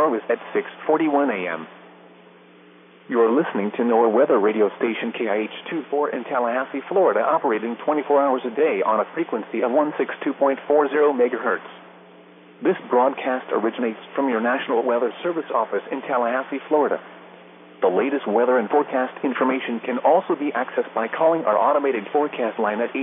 was at 6:41 a.m. You're listening to NOAA weather radio station KIH-24 in Tallahassee, Florida, operating 24 hours a day on a frequency of 162.40 megahertz. This broadcast originates from your National Weather Service office in Tallahassee, Florida. The latest weather and forecast information can also be accessed by calling our automated forecast line at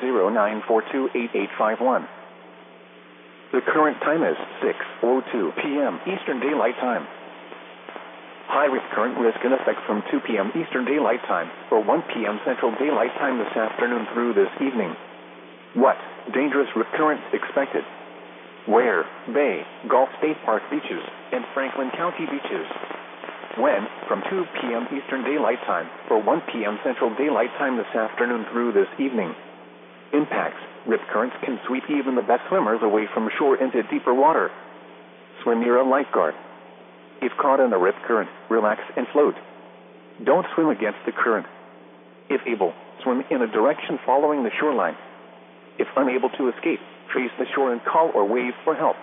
850-942-8851. The current time is 6:02 p.m. Eastern Daylight Time. High current risk in effect from 2 p.m. Eastern Daylight Time or 1 p.m. Central Daylight Time this afternoon through this evening. What dangerous recurrence expected? Where? Bay, Gulf State Park beaches, and Franklin County beaches. When? From 2 p.m. Eastern Daylight Time or 1 p.m. Central Daylight Time this afternoon through this evening. Impacts. Rip currents can sweep even the best swimmers away from shore into deeper water. Swim near a lifeguard. If caught in a rip current, relax and float. Don't swim against the current. If able, swim in a direction following the shoreline. If unable to escape, trace the shore and call or wave for help.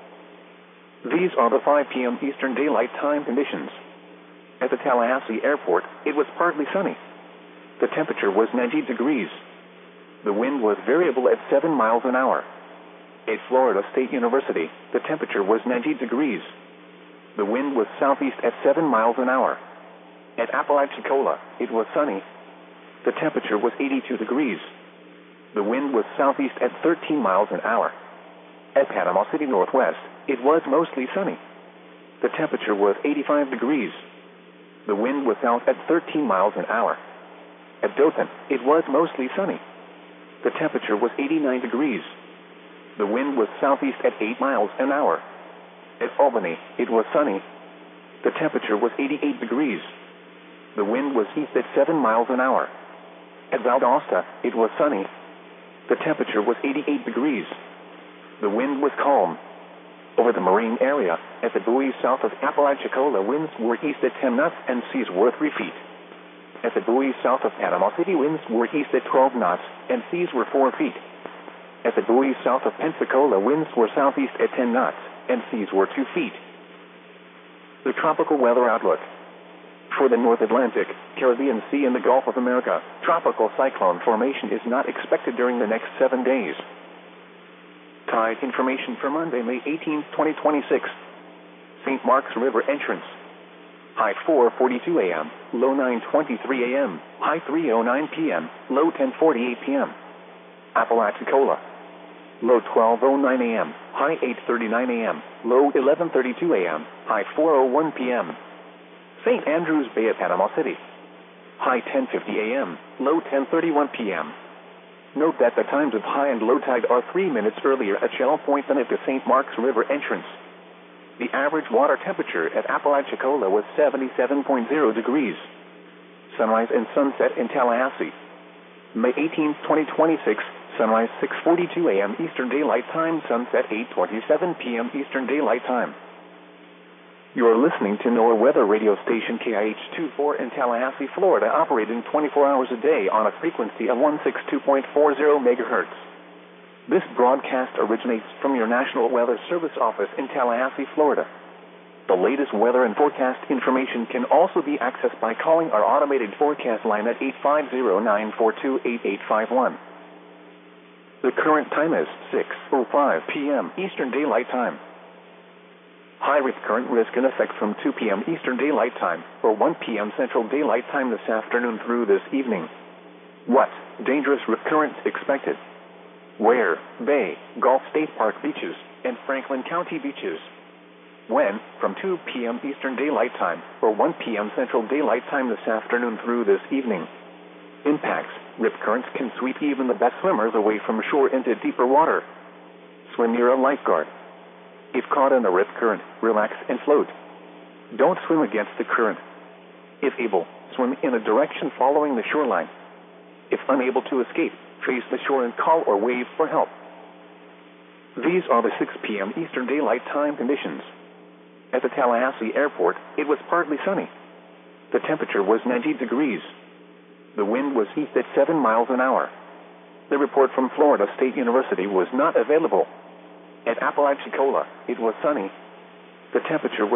These are the 5 p.m. Eastern Daylight Time conditions. At the Tallahassee Airport, it was partly sunny. The temperature was 90 degrees. The wind was variable at 7 miles an hour. At Florida State University, the temperature was 90 degrees. The wind was southeast at 7 miles an hour. At Apalachicola, it was sunny. The temperature was 82 degrees. The wind was southeast at 13 miles an hour. At Panama City Northwest, it was mostly sunny. The temperature was 85 degrees. The wind was south at 13 miles an hour. At Dothan, it was mostly sunny. The temperature was 89 degrees. The wind was southeast at 8 miles an hour. At Albany, it was sunny. The temperature was 88 degrees. The wind was east at 7 miles an hour. At Valdosta, it was sunny. The temperature was 88 degrees. The wind was calm. Over the marine area, at the buoys south of Apalachicola, winds were east at 10 knots and seas were 3 feet. At the buoys south of Panama City, winds were east at 12 knots and seas were 4 feet. At the buoys south of Pensacola, winds were southeast at 10 knots and seas were 2 feet. The tropical weather outlook. For the North Atlantic, Caribbean Sea, and the Gulf of America, tropical cyclone formation is not expected during the next 7 days. Tide information for Monday, May 18, 2026. St. Marks River entrance. High 4:42 a.m., low 9:23 a.m., high 3:09 p.m., low 10:48 p.m. Apalachicola. Low 12:09 a.m., high 8:39 a.m., low 11:32 a.m., high 4:01 p.m. St. Andrews Bay at Panama City. High 10:50 a.m., low 10:31 p.m. Note that the times of high and low tide are 3 minutes earlier at Shell Point than at the St. Marks River entrance. The average water temperature at Apalachicola was 77.0 degrees. Sunrise and sunset in Tallahassee. May 18, 2026, sunrise 6:42 a.m. Eastern Daylight Time, sunset 8:27 p.m. Eastern Daylight Time. You are listening to NOAA weather radio station KIH-24 in Tallahassee, Florida, operating 24 hours a day on a frequency of 162.40 megahertz. This broadcast originates from your National Weather Service office in Tallahassee, Florida. The latest weather and forecast information can also be accessed by calling our automated forecast line at 850-942-8851. The current time is 6:05 p.m. Eastern Daylight Time. High current risk in effect from 2 p.m. Eastern Daylight Time or 1 p.m. Central Daylight Time this afternoon through this evening. What dangerous recurrence expected? Where? Bay, Gulf State Park beaches, and Franklin County beaches. When? From 2 p.m. Eastern Daylight Time or 1 p.m. Central Daylight Time this afternoon through this evening. Impacts. Rip currents can sweep even the best swimmers away from shore into deeper water. Swim near a lifeguard. If caught in a rip current, relax and float. Don't swim against the current. If able, swim in a direction following the shoreline. If unable to escape, trace the shore and call or wave for help. These are the 6 p.m. Eastern Daylight Time conditions. At the Tallahassee Airport, it was partly sunny. The temperature was 90 degrees. The wind was east at 7 miles an hour. The report from Florida State University was not available. At Apalachicola, it was sunny. The temperature was